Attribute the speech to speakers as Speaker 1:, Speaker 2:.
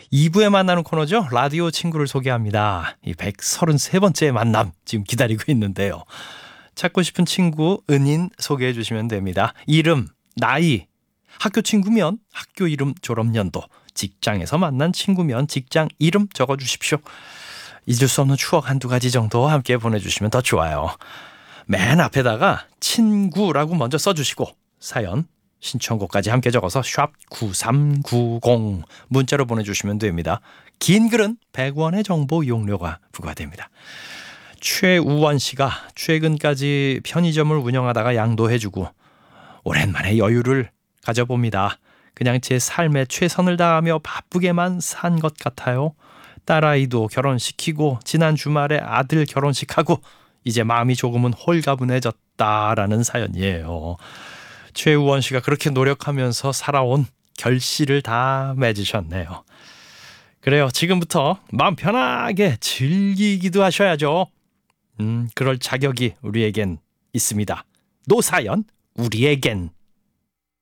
Speaker 1: 2부에 만나는 코너죠. 라디오 친구를 소개합니다. 이 133번째 만남 지금 기다리고 있는데요. 찾고 싶은 친구 은인 소개해 주시면 됩니다. 이름, 나이, 학교 친구면 학교 이름, 졸업연도, 직장에서 만난 친구면 직장 이름 적어주십시오. 잊을 수 없는 추억 한두 가지 정도 함께 보내주시면 더 좋아요. 맨 앞에다가 친구라고 먼저 써주시고 사연, 신청곡까지 함께 적어서 샵 9390 문자로 보내주시면 됩니다. 긴 글은 100원의 정보 이용료가 부과됩니다. 최우원 씨가 최근까지 편의점을 운영하다가 양도해주고 오랜만에 여유를 가져봅니다. 그냥 제 삶에 최선을 다하며 바쁘게만 산 것 같아요. 딸아이도 결혼시키고 지난 주말에 아들 결혼식하고 이제 마음이 조금은 홀가분해졌다라는 사연이에요. 최우원 씨가 그렇게 노력하면서 살아온 결실을 다 맺으셨네요. 그래요. 지금부터 마음 편하게 즐기기도 하셔야죠. 그럴 자격이 우리에겐 있습니다. 노사연, 우리에겐.